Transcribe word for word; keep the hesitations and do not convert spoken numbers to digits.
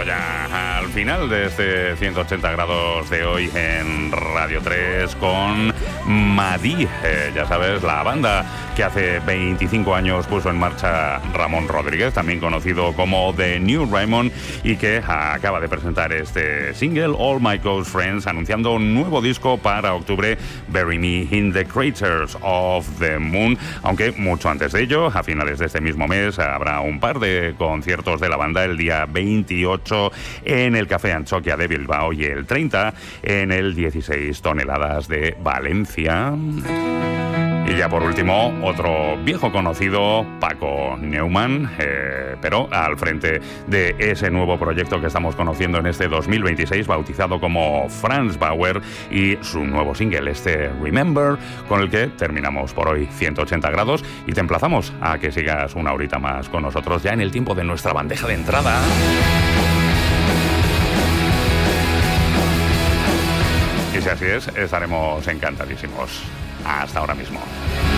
ya al final de este ciento ochenta grados de hoy en Radio tres con Madí, eh, ya sabes, la banda que hace veinticinco años puso en marcha Ramón Rodríguez, también conocido como The New Raymond, y que acaba de presentar este single, All My Close Friends, anunciando un nuevo disco para octubre, Bury Me in the Craters of the Moon, aunque mucho antes de ello, a finales de este mismo mes, habrá un par de conciertos de la banda, el día veintiocho en el Café Anchoquia de Bilbao y el treinta en el dieciséis toneladas de Valencia. Y ya por último, otro viejo conocido, Paco Neumann, eh, pero al frente de ese nuevo proyecto que estamos conociendo en este dos mil veintiséis, bautizado como Franz Bauer, y su nuevo single, este Remember, con el que terminamos por hoy ciento ochenta grados y te emplazamos a que sigas una horita más con nosotros ya en el tiempo de nuestra bandeja de entrada. Y si así es, estaremos encantadísimos. Hasta ahora mismo.